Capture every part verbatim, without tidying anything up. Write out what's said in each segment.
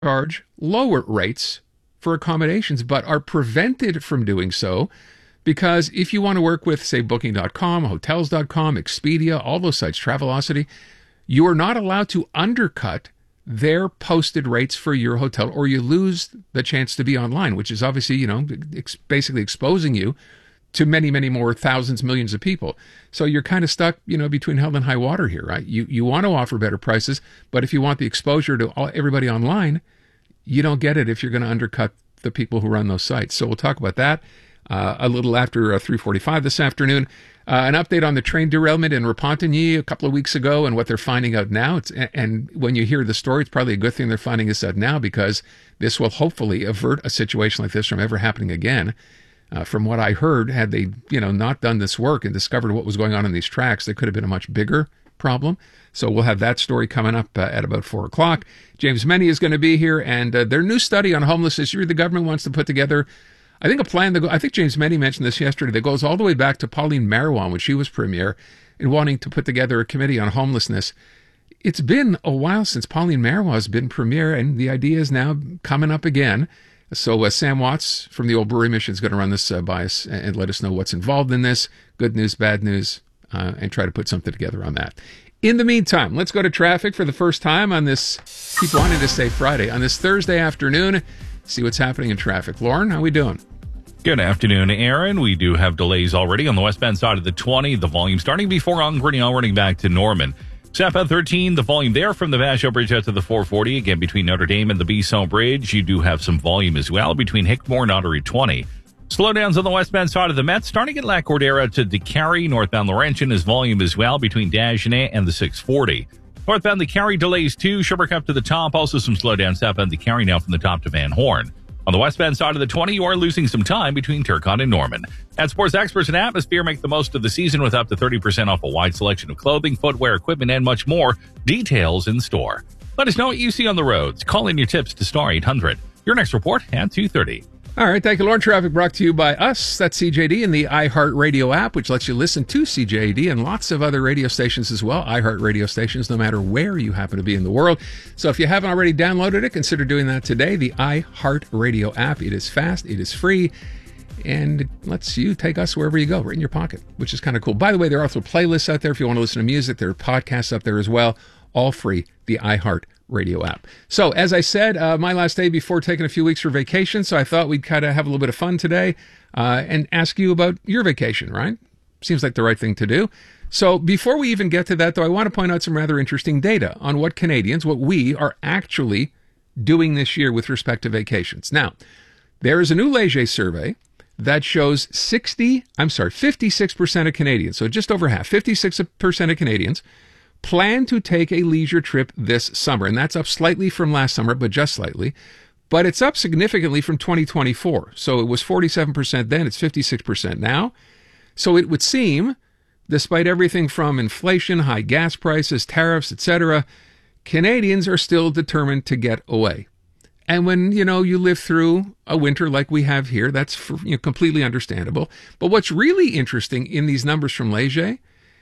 charge lower rates for accommodations, but are prevented from doing so because if you want to work with, say, booking dot com, hotels dot com, Expedia, all those sites, Travelocity, you are not allowed to undercut their posted rates for your hotel, or you lose the chance to be online, which is obviously, you know, ex- basically exposing you to many, many more thousands, millions of people. So you're kind of stuck, you know, between hell and high water here, right? You you want to offer better prices, but if you want the exposure to all, everybody online, you don't get it if you're going to undercut the people who run those sites. So we'll talk about that uh, a little after uh, three forty-five this afternoon. Uh, an update on the train derailment in Repentigny a couple of weeks ago and what they're finding out now. It's, and when you hear the story, it's probably a good thing they're finding this out now, because this will hopefully avert a situation like this from ever happening again. Uh, from what I heard, had they, you know, not done this work and discovered what was going on in these tracks, there could have been a much bigger problem. So we'll have that story coming up uh, at about four o'clock. James Meny is going to be here, and uh, their new study on homelessness, the government wants to put together, I think, a plan that go, I think James Meny mentioned this yesterday, that goes all the way back to Pauline Marois when she was premier, in wanting to put together a committee on homelessness. It's been a while since Pauline Marois has been premier, and the idea is now coming up again. So uh, Sam Watts from the Old Brewery Mission is going to run this uh, by us and let us know what's involved in this, good news, bad news, uh, and try to put something together on that. In the meantime, let's go to traffic for the first time on this, keep wanting to say Friday, on this Thursday afternoon, see what's happening in traffic. Lauren, how we doing? Good afternoon, Aaron. We do have delays already on the westbound side of the twenty. The volume starting before Ongrenal, running back to Norman. Southbound thirteen, the volume there from the Vashon Bridge out to the four forty. Again, between Notre Dame and the Bisson Bridge, you do have some volume as well between Hickmore and Ottery twenty. Slowdowns on the westbound side of the Met, starting at La Cordera to DeCarry. Northbound Laurentian is volume as well between Dagenet and the six forty. Northbound DeCarry delays too. Sherbrooke up to the top. Also some slowdowns southbound DeCarry now from the top to Van Horn. On the westbound side of the twenty, you are losing some time between Turcotte and Norman. At Sports Experts and Atmosphere, make the most of the season with up to thirty percent off a wide selection of clothing, footwear, equipment, and much more. Details in store. Let us know what you see on the roads. Call in your tips to star eight hundred. Your next report at two thirty. All right, thank you, Lauren. Traffic brought to you by us. That's C J D and the iHeartRadio app, which lets you listen to C J D and lots of other radio stations as well, iHeartRadio stations, no matter where you happen to be in the world. So if you haven't already downloaded it, consider doing that today. The iHeartRadio app. It is fast, it is free, and it lets you take us wherever you go, right in your pocket, which is kind of cool. By the way, there are also playlists out there if you want to listen to music. There are podcasts up there as well, all free. The iHeart Radio app. So, as I said, uh, my last day before taking a few weeks for vacation, so I thought we'd kind of have a little bit of fun today uh, and ask you about your vacation, right? Seems like the right thing to do. So, before we even get to that, though, I want to point out some rather interesting data on what Canadians, what we are actually doing this year with respect to vacations. Now, there is a new Leger survey that shows sixty, I'm sorry, fifty-six percent of Canadians, so just over half, fifty-six percent of Canadians plan to take a leisure trip this summer. And that's up slightly from last summer, but just slightly. But it's up significantly from twenty twenty-four. So it was forty-seven percent then, it's fifty-six percent now. So it would seem, despite everything from inflation, high gas prices, tariffs, et cetera, Canadians are still determined to get away. And when, you know, you live through a winter like we have here, that's for, you know, completely understandable. But what's really interesting in these numbers from Leger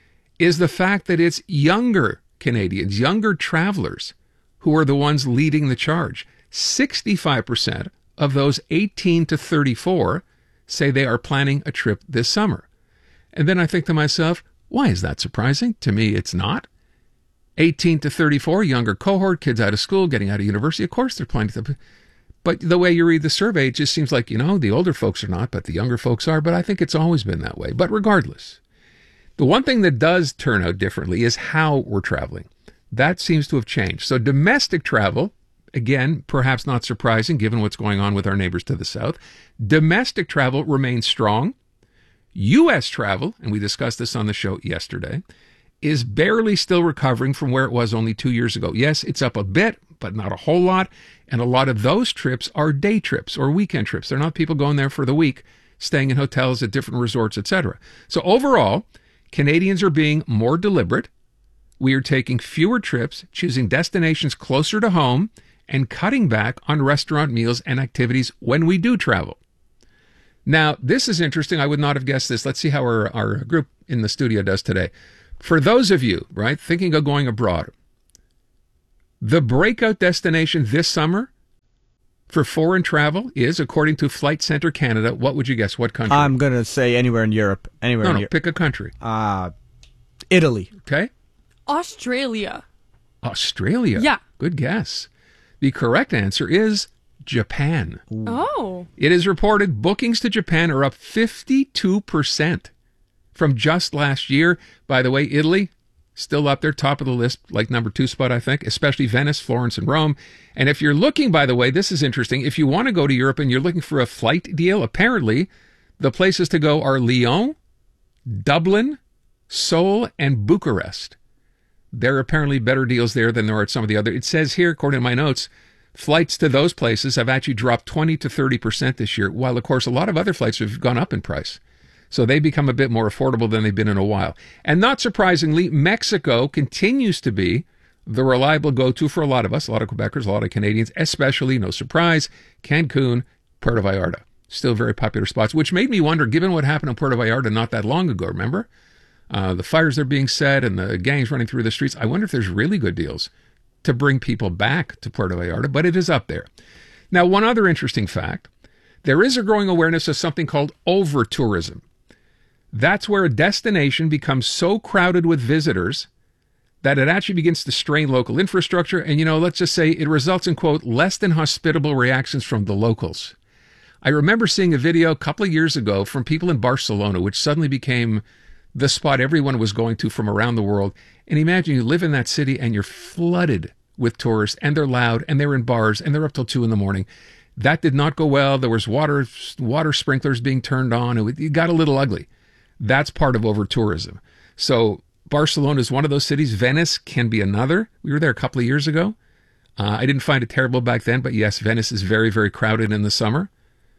is the fact that it's younger Canadians, younger travelers, who are the ones leading the charge. sixty-five percent of those eighteen to thirty-four say they are planning a trip this summer. And then I think to myself, why is that surprising? To me, it's not. eighteen to thirty-four, younger cohort, kids out of school, getting out of university, of course they're planning to. But the way you read the survey, it just seems like, you know, the older folks are not, but the younger folks are. But I think it's always been that way. But regardless, the one thing that does turn out differently is how we're traveling. That seems to have changed. So domestic travel, again, perhaps not surprising given what's going on with our neighbors to the south, domestic travel remains strong. U S travel, and we discussed this on the show yesterday, is barely still recovering from where it was only two years ago. Yes, it's up a bit, but not a whole lot. And a lot of those trips are day trips or weekend trips. They're not people going there for the week, staying in hotels at different resorts, et cetera. So overall, Canadians are being more deliberate. We are taking fewer trips, choosing destinations closer to home, and cutting back on restaurant meals and activities when we do travel. Now, this is interesting. I would not have guessed this. Let's see how our, our group in the studio does today. For those of you, right, thinking of going abroad, the breakout destination this summer for foreign travel is, according to Flight Center Canada, what would you guess? What country? I'm going to say anywhere in Europe. Anywhere no, in no, Europe. pick a country. Uh, Italy. Okay. Australia. Australia. Yeah. Good guess. The correct answer is Japan. Ooh. Oh. It is reported bookings to Japan are up fifty-two percent from just last year. By the way, Italy, still up there, top of the list, like number two spot, I think, especially Venice, Florence, and Rome. And if you're looking, by the way, this is interesting. If you want to go to Europe and you're looking for a flight deal, apparently the places to go are Lyon, Dublin, Seoul, and Bucharest. There are apparently better deals there than there are at some of the other. It says here, according to my notes, flights to those places have actually dropped twenty to thirty percent this year, while, of course, a lot of other flights have gone up in price. So they become a bit more affordable than they've been in a while. And not surprisingly, Mexico continues to be the reliable go-to for a lot of us, a lot of Quebecers, a lot of Canadians, especially, no surprise, Cancun, Puerto Vallarta. Still very popular spots, which made me wonder, given what happened in Puerto Vallarta not that long ago, remember? Uh, the fires that are being set and the gangs running through the streets. I wonder if there's really good deals to bring people back to Puerto Vallarta, but it is up there. Now, one other interesting fact, there is a growing awareness of something called over-tourism. That's where a destination becomes so crowded with visitors that it actually begins to strain local infrastructure. And, you know, let's just say it results in, quote, less than hospitable reactions from the locals. I remember seeing a video a couple of years ago from people in Barcelona, which suddenly became the spot everyone was going to from around the world. And imagine you live in that city and you're flooded with tourists, and they're loud, and they're in bars, and they're up till two in the morning. That did not go well. There was water water sprinklers being turned on. It got a little ugly. That's part of over-tourism. So Barcelona is one of those cities. Venice can be another. We were there a couple of years ago. Uh, I didn't find it terrible back then, but yes, Venice is very, very crowded in the summer.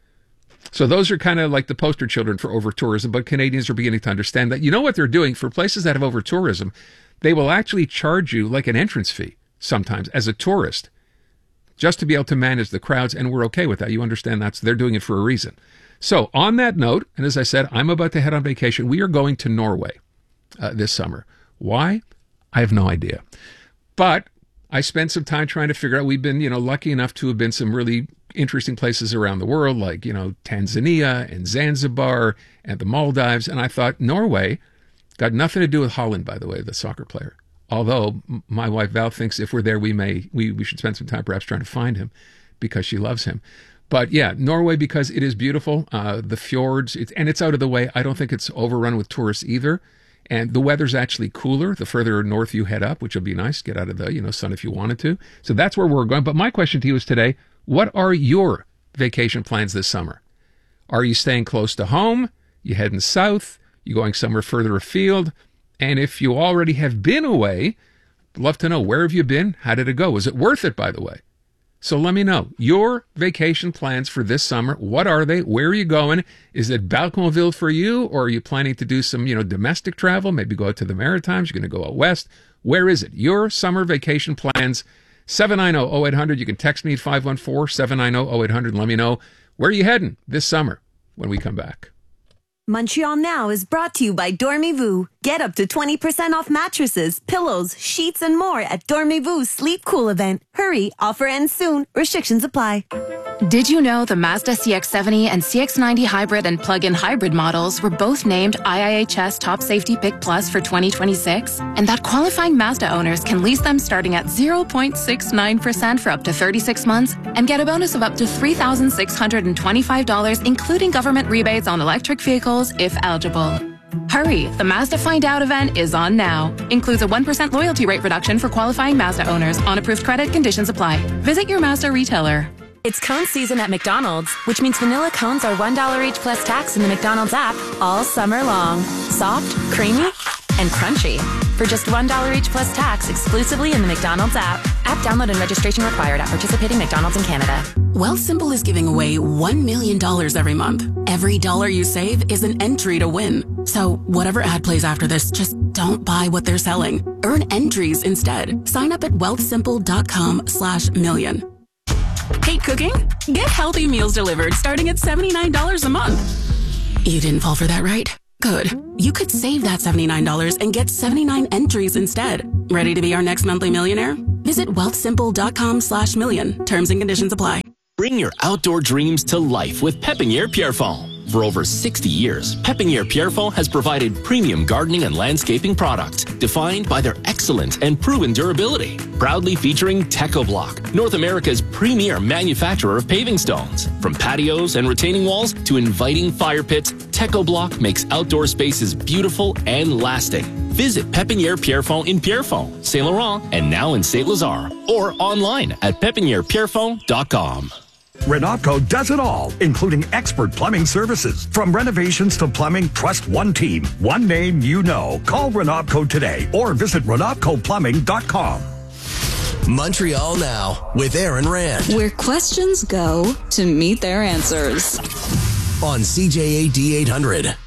So those are kind of like the poster children for over-tourism, but Canadians are beginning to understand that. You know what they're doing? For places that have over-tourism, they will actually charge you like an entrance fee sometimes as a tourist just to be able to manage the crowds, and we're okay with that. You understand that's they're doing it for a reason. So on that note, and as I said, I'm about to head on vacation. We are going to Norway uh, this summer. Why? I have no idea. But I spent some time trying to figure out. We've been, you know, lucky enough to have been some really interesting places around the world, like, you know, Tanzania and Zanzibar and the Maldives. And I thought Norway got nothing to do with Holland, by the way, the soccer player. Although my wife Val thinks if we're there, we may we, we should spend some time perhaps trying to find him because she loves him. But yeah, Norway, because it is beautiful, uh, the fjords, it's, and it's out of the way. I don't think it's overrun with tourists either. And the weather's actually cooler the further north you head up, which will be nice. Get out of the, you know, sun if you wanted to. So that's where we're going. But my question to you is today, what are your vacation plans this summer? Are you staying close to home? You heading south? You going somewhere further afield? And if you already have been away, I'd love to know, where have you been? How did it go? Was it worth it, by the way? So let me know your vacation plans for this summer. What are they? Where are you going? Is it Balconville for you, or are you planning to do some, you know, domestic travel? Maybe go out to the Maritimes. You're going to go out west. Where is it? Your summer vacation plans. seven nine zero, zero eight hundred. You can text me at five one four, seven nine zero, zero eight hundred and let me know where are you heading this summer when we come back. Montreal Now is brought to you by Dormez-vous. Get up to twenty percent off mattresses, pillows, sheets, and more at Dormez-vous Sleep Cool event. Hurry, offer ends soon. Restrictions apply. Did you know the Mazda C X seventy and C X ninety hybrid and plug-in hybrid models were both named I I H S Top Safety Pick Plus for twenty twenty-six? And that qualifying Mazda owners can lease them starting at zero point six nine percent for up to thirty-six months and get a bonus of up to three thousand six hundred twenty-five dollars, including government rebates on electric vehicles if eligible. Hurry, the Mazda Find Out event is on now. Includes a one percent loyalty rate reduction for qualifying Mazda owners. On approved credit, conditions apply. Visit your Mazda retailer. It's cone season at McDonald's, which means vanilla cones are one dollar each plus tax in the McDonald's app all summer long. Soft, creamy, and crunchy. For just one dollar each plus tax exclusively in the McDonald's app. App download and registration required at participating McDonald's in Canada. Wealthsimple is giving away one million dollars every month. Every dollar you save is an entry to win. So whatever ad plays after this, just don't buy what they're selling. Earn entries instead. Sign up at wealthsimple.com slash million. Hate cooking? Get healthy meals delivered starting at seventy-nine dollars a month. You didn't fall for that, right? Good. You could save that seventy-nine dollars and get seventy-nine entries instead. Ready to be our next monthly millionaire? Visit wealthsimple.com slash million. Terms and conditions apply. Bring your outdoor dreams to life with Pepiniere Pierrefonds. For over sixty years, Pepiniere Pierrefonds has provided premium gardening and landscaping products defined by their excellent and proven durability. Proudly featuring TechoBlock, North America's premier manufacturer of paving stones. From patios and retaining walls to inviting fire pits, TechoBlock makes outdoor spaces beautiful and lasting. Visit Pepiniere Pierrefonds in Pierrefonds, Saint Laurent, and now in Saint Lazare, or online at pepiniere pierrefonds dot com. Renopco does it all, including expert plumbing services. From renovations to plumbing, trust one team, one name you know. Call Renopco today or visit renopco plumbing dot com. Montreal Now with Aaron Rand. Where questions go to meet their answers. On C J A D eight hundred.